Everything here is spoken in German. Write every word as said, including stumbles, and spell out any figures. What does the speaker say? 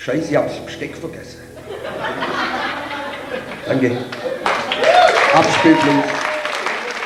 Scheiße, ich hab das Besteck vergessen. Danke. Abspielplatz.